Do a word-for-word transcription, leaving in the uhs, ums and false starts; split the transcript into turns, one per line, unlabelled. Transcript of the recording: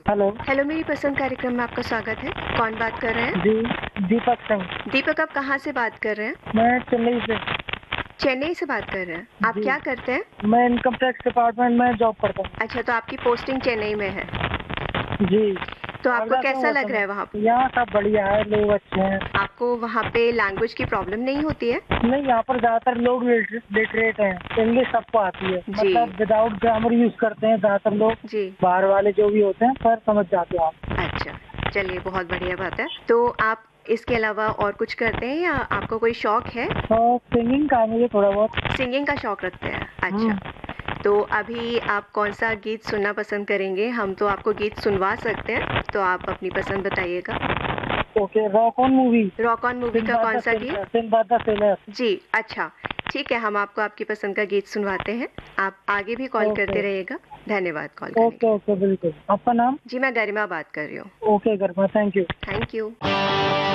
Hello.
Hello, मेरी पसंद कार्यक्रम में आपका स्वागत है। कौन बात कर रहे हैं?
जी, दीपक सिंह।
दीपक, आप कहाँ से बात कर रहे हैं?
मैं चेन्नई से।
चेन्नई से बात कर रहे हैं। आप
जी।
क्या करते हैं?
मैं इनकम टैक्स डिपार्टमेंट में जॉब करता हूँ।
अच्छा, तो आपकी पोस्टिंग चेन्नई में है।
जी।
तो आपको
जाते
कैसा
हैं
लग
वैसे
रहा है
में।
वहाँ?
यहाँ सब बढ़िया है, लोग अच्छे हैं।
आपको वहाँ पे लैंग्वेज की प्रॉब्लम नहीं होती है?
नहीं, यहाँ पर ज्यादातर लोग लिटरेट हैं, इंग्लिश सबको आती है।
जी।
मतलब विदाउट ग्रामर यूज करते हैं ज्यादातर लोग।
जी।
बाहर वाले जो भी होते हैं पर समझ जाते हो आप।
अच्छा, चलिए, बहुत बढ़िया बात है। तो आप इसके अलावा और कुछ करते हैं या आपको कोई शौक है?
तो सिंगिंग का है मुझे थोड़ा बहुत।
सिंगिंग का शौक रखते हैं।
हम्म।
अच्छा, तो अभी आप कौन सा गीत सुनना पसंद करेंगे? हम तो आपको गीत सुनवा सकते हैं, तो आप अपनी पसंद बताइएगा।
Okay, rock on movie.
Rock on movie का कौन सा गीत?
सिंबादा सेलर।
जी, अच्छा, ठीक है, हम आपको आपकी पसंद का गीत सुनवाते हैं। आप आगे भी कॉल
ओके।
करते रहिएगा। धन्यवाद कॉल करने के
ओके
लिए।
ओके, बिल्कुल। आपका नाम?
जी, मैं गरिमा बात कर रही हूँ।
Okay Garima, thank you.
Thank you.